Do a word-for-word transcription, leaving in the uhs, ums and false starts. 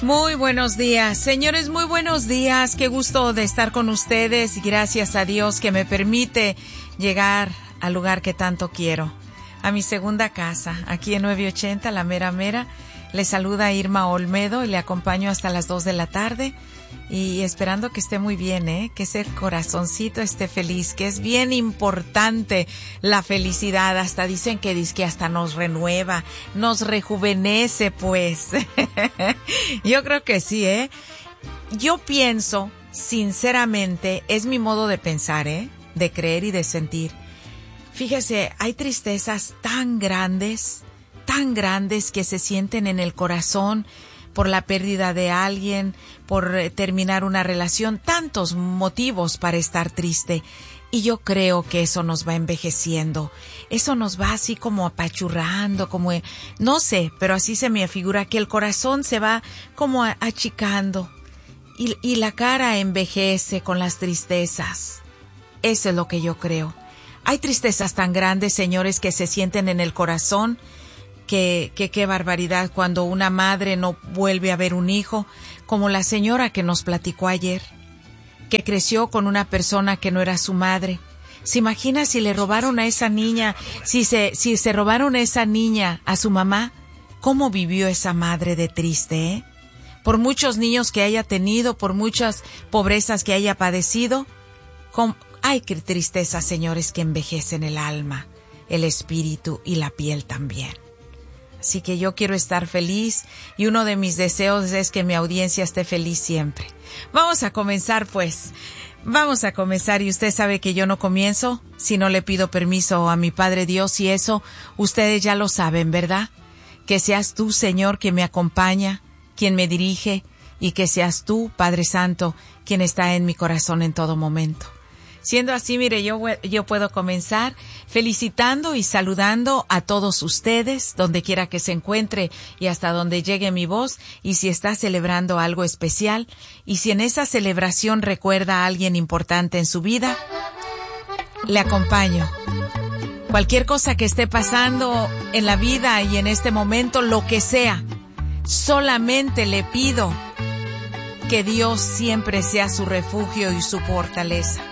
Muy buenos días, señores, muy buenos días. Qué gusto de estar con ustedes y gracias a Dios que me permite llegar al lugar que tanto quiero, a mi segunda casa, aquí en nueve ochenta, La Mera Mera. Le saluda Irma Olmedo y le acompaño hasta las dos de la tarde y esperando que esté muy bien, ¿eh? Que ese corazoncito esté feliz, que es bien importante la felicidad. Hasta dicen que, dice que hasta nos renueva, nos rejuvenece, pues. Yo creo que sí, ¿eh? Yo pienso, sinceramente, es mi modo de pensar, ¿eh? De creer y de sentir. Fíjese, hay tristezas tan grandes, tan grandes que se sienten en el corazón por la pérdida de alguien, por terminar una relación, tantos motivos para estar triste. Y yo creo que eso nos va envejeciendo, eso nos va así como apachurrando, como, no sé, pero así se me figura que el corazón se va como achicando y, y la cara envejece con las tristezas. Eso es lo que yo creo. Hay tristezas tan grandes, señores, que se sienten en el corazón, que, que qué barbaridad cuando una madre no vuelve a ver un hijo, como la señora que nos platicó ayer, que creció con una persona que no era su madre. ¿Se imagina si le robaron a esa niña, si se, si se robaron a esa niña a su mamá? ¿Cómo vivió esa madre de triste, eh? Por muchos niños que haya tenido, por muchas pobrezas que haya padecido, ¿cómo? Ay, qué tristeza, señores, que envejecen el alma, el espíritu y la piel también. Así que yo quiero estar feliz y uno de mis deseos es que mi audiencia esté feliz siempre. Vamos a comenzar, pues. Vamos a comenzar y usted sabe que yo no comienzo si no le pido permiso a mi Padre Dios y eso ustedes ya lo saben, ¿verdad? Que seas tú, Señor, quien me acompaña, quien me dirige y que seas tú, Padre Santo, quien está en mi corazón en todo momento. Siendo así, mire, yo, yo puedo comenzar felicitando y saludando a todos ustedes, donde quiera que se encuentre y hasta donde llegue mi voz, y si está celebrando algo especial, y si en esa celebración recuerda a alguien importante en su vida, le acompaño. Cualquier cosa que esté pasando en la vida y en este momento, lo que sea, solamente le pido que Dios siempre sea su refugio y su fortaleza.